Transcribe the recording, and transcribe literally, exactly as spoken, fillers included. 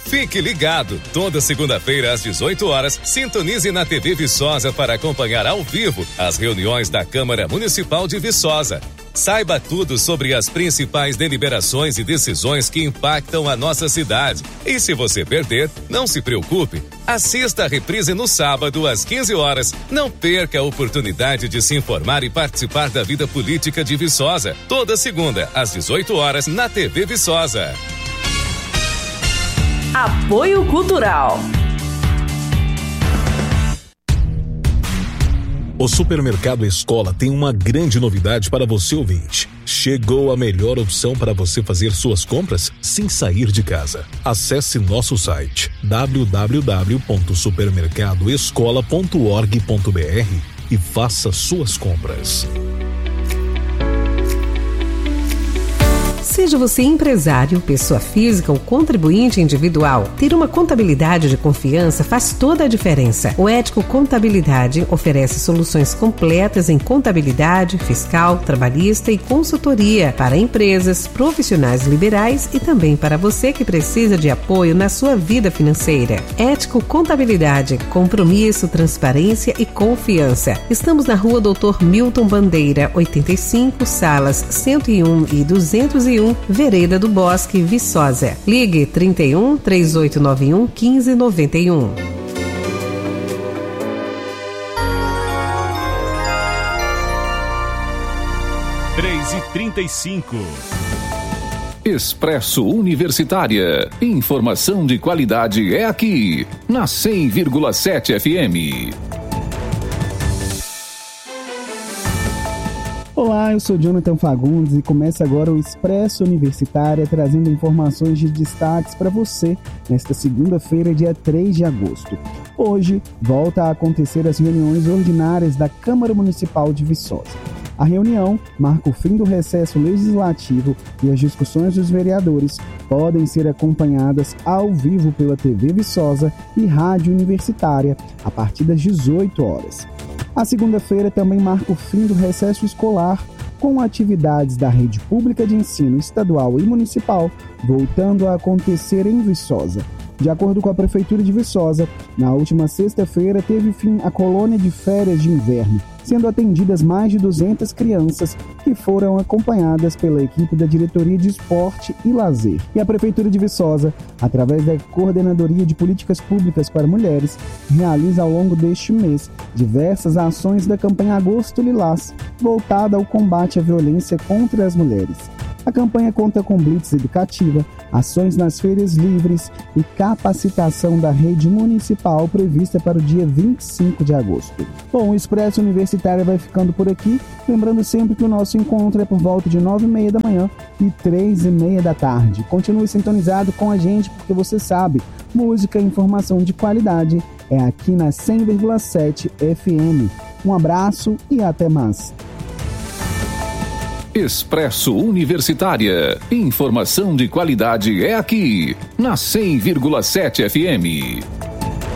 Fique ligado, toda segunda-feira às dezoito horas, sintonize na T V Viçosa para acompanhar ao vivo as reuniões da Câmara Municipal de Viçosa. Saiba tudo sobre as principais deliberações e decisões que impactam a nossa cidade. E se você perder, não se preocupe. Assista a reprise no sábado às quinze horas. Não perca a oportunidade de se informar e participar da vida política de Viçosa. Toda segunda às dezoito horas na T V Viçosa. Apoio Cultural. O Supermercado Escola tem uma grande novidade para você, ouvinte. Chegou a melhor opção para você fazer suas compras sem sair de casa. Acesse nosso site w w w ponto supermercado escola ponto org ponto b r e faça suas compras. Seja você empresário, pessoa física ou contribuinte individual, ter uma contabilidade de confiança faz toda a diferença. O Ético Contabilidade oferece soluções completas em contabilidade, fiscal, trabalhista e consultoria para empresas, profissionais liberais e também para você que precisa de apoio na sua vida financeira. Ético Contabilidade, compromisso, transparência e confiança. Estamos na Rua Doutor Milton Bandeira, oitenta e cinco, salas cento e um e duzentos e um, Vereda do Bosque, Viçosa. Ligue trinta e um, três oito nove um, quinze noventa e um. três e trinta e cinco. Expresso Universitária. Informação de qualidade é aqui, na cem vírgula sete F M. Olá, eu sou Jonathan Fagundes e começa agora o Expresso Universitária, trazendo informações de destaques para você nesta segunda-feira, dia três de agosto. Hoje, volta a acontecer as reuniões ordinárias da Câmara Municipal de Viçosa. A reunião marca o fim do recesso legislativo e as discussões dos vereadores podem ser acompanhadas ao vivo pela T V Viçosa e Rádio Universitária a partir das dezoito horas. A segunda-feira também marca o fim do recesso escolar, com atividades da rede pública de ensino estadual e municipal voltando a acontecer em Viçosa. De acordo com a Prefeitura de Viçosa, na última sexta-feira teve fim a colônia de férias de inverno, sendo atendidas mais de duzentas crianças que foram acompanhadas pela equipe da Diretoria de Esporte e Lazer. E a Prefeitura de Viçosa, através da Coordenadoria de Políticas Públicas para Mulheres, realiza ao longo deste mês diversas ações da campanha Agosto Lilás, voltada ao combate à violência contra as mulheres. A campanha conta com blitz educativa, ações nas feiras livres e capacitação da rede municipal prevista para o dia vinte e cinco de agosto. Bom, o Expresso Universitário vai ficando por aqui, lembrando sempre que o nosso encontro é por volta de nove e meia da manhã e três e meia da tarde. Continue sintonizado com a gente porque você sabe, música e informação de qualidade é aqui na cem vírgula sete F M. Um abraço e até mais. Expresso Universitária. Informação de qualidade é aqui, na cem vírgula sete F M.